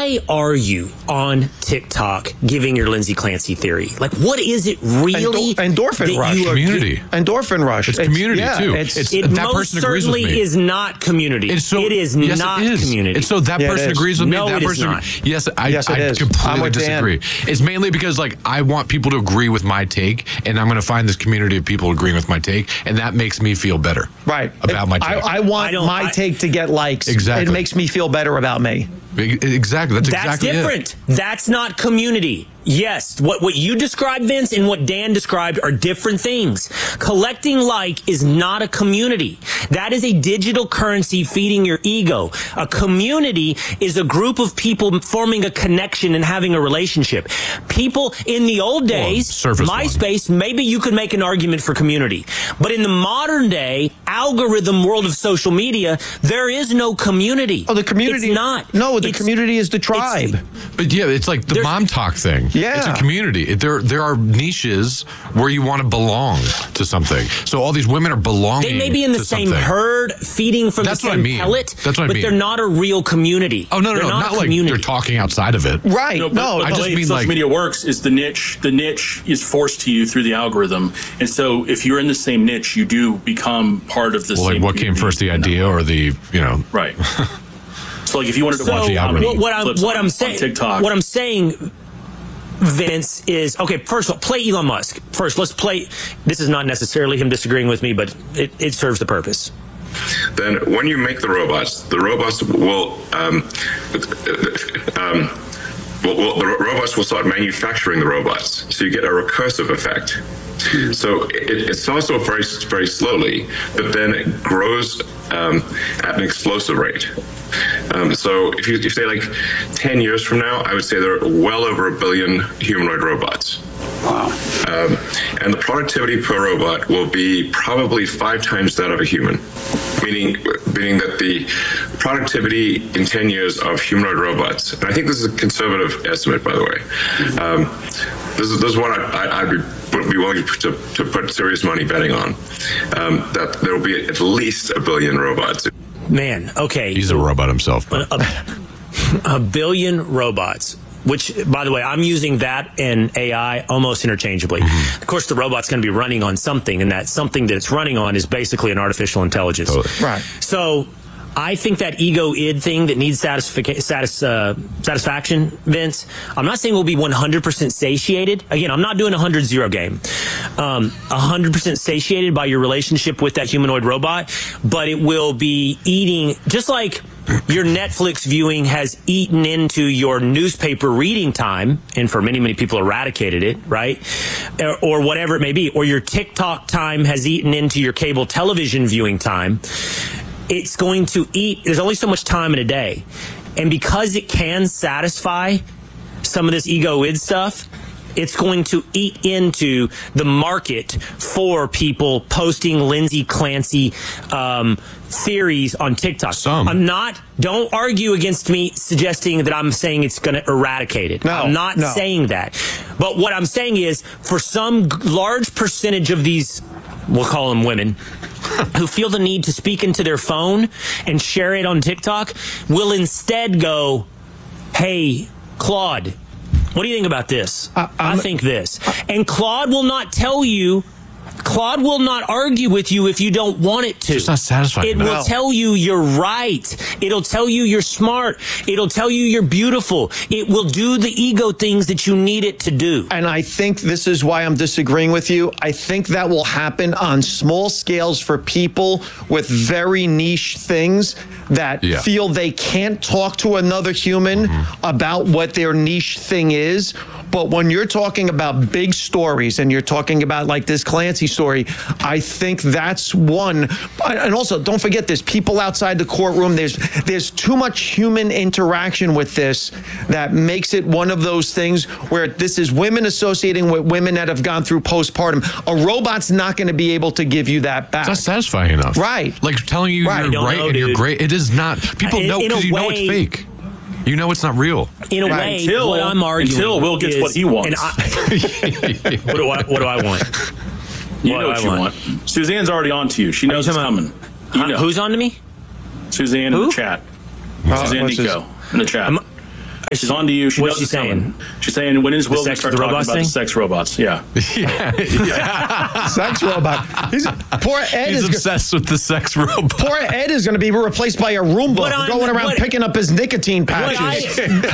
why are you on TikTok giving your Lindsay Clancy theory? Like, what is it really? Endorphin rush. Community. Endorphin rush. It's community, too. It that most person agrees with certainly me. is not community. Yes, not it is. community. And so that person agrees with me. No, That it is person, not. yes, I is. completely disagree. It's mainly because, like, I want people to agree with my take, and I'm going to find this community of people agreeing with my take, and that makes me feel better. Right. About my take. I want my take to get likes. Exactly. It makes me feel better about me. Exactly. That's exactly different. it. That's not community. Yes, what you described, Vince, and what Dan described are different things. Collecting like is not a community. That is a digital currency feeding your ego. A community is a group of people forming a connection and having a relationship. People in the old days, MySpace, maybe you could make an argument for community. But in the modern day, algorithm world of social media, there is no community. Oh, the community. It's not. No, the community is the tribe. But yeah, it's like the mom talk thing. Yeah. It's a community. There are niches where you want to belong to something. So all these women are belonging. They may be in the same herd, feeding from the same pellet. That's what I mean. But they're not a real community. Oh, no, they're not like they're talking outside of it. Right. No, I just mean social like media works is the niche. The niche is forced to you through the algorithm. And so if you're in the same niche, you do become part of the same like what came first, the idea or the, Right. So like if you wanted to watch the algorithm. What I'm saying, TikTok. What I'm saying, Vince, is, okay, first of all, play Elon Musk. First, let's play. This is not necessarily him disagreeing with me, but it serves the purpose. Then when you make the robots will the robots will start manufacturing the robots. So you get a recursive effect. So it starts off very, very slowly, but then it grows at an explosive rate. So if you say like 10 years from now, I would say there are well over 1 billion humanoid robots. Wow. And the productivity per robot will be probably 5 times that of a human, meaning that the productivity in 10 years of humanoid robots, and I think this is a conservative estimate, by the way, this is what I'd be willing to put serious money betting on, that there will be at least 1 billion robots. Man, okay. He's a robot himself. A billion robots. Which, by the way, I'm using that and AI almost interchangeably. Of course, the robot's going to be running on something, and that something that it's running on is basically an artificial intelligence. Totally. Right. So I think that ego-id thing that needs satisfaction, Vince, I'm not saying we'll be 100% satiated. Again, I'm not doing a 100-0 game. 100% satiated by your relationship with that humanoid robot, but it will be eating, just like your Netflix viewing has eaten into your newspaper reading time, and for many, many people eradicated it, right? Or whatever it may be. Or your TikTok time has eaten into your cable television viewing time. It's going to eat, there's only so much time in a day. And because it can satisfy some of this ego-id stuff, it's going to eat into the market for people posting Lindsay Clancy theories on TikTok. Don't argue against me suggesting that I'm saying it's going to eradicate it. I'm not saying that. But what I'm saying is, for some large percentage of these, we'll call them women, who feel the need to speak into their phone and share it on TikTok, will instead go, hey, Claude, what do you think about this? I think this. And Claude will not tell you, Claude will not argue with you if you don't want it to. It's not satisfying. It will tell you you're right. It'll tell you you're smart. It'll tell you you're beautiful. It will do the ego things that you need it to do. And I think this is why I'm disagreeing with you. I think that will happen on small scales for people with very niche things that feel they can't talk to another human about what their niche thing is. But when you're talking about big stories and you're talking about like this Clancy story, I think that's one. And also, don't forget, there's people outside the courtroom. There's too much human interaction with this that makes it one of those things where this is women associating with women that have gone through postpartum. A robot's not going to be able to give you that back. It's not satisfying enough. Right. Like telling you you're right and you're great. It is not. People know because you know it's fake. You know it's not real. In a way, what I'm arguing until Will gets what he wants. What do I want? You know what you want. Suzanne's already on to you. She knows it's coming. You know. Who's on to me? Suzanne in the chat. Suzanne Nico in the chat. She's on to you. What's she saying? She's saying, when is Will going to start talking about the sex robots? Yeah. Sex robot. Poor Ed He's obsessed with the sex robot. Poor Ed is going to be replaced by a Roomba going around picking up his nicotine patches.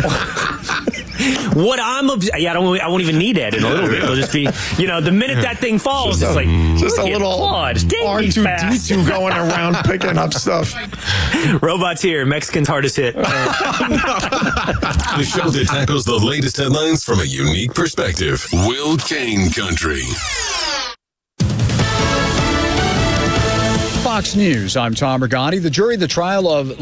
I won't even need Ed in a little bit. It'll just be, the minute that thing falls, it's like just a little R2D2 going around picking up stuff. Robots here. Mexican's hardest hit. The show that tackles the latest headlines from a unique perspective. Will Kane Country. Fox News, I'm Tom Regani. The jury, the trial of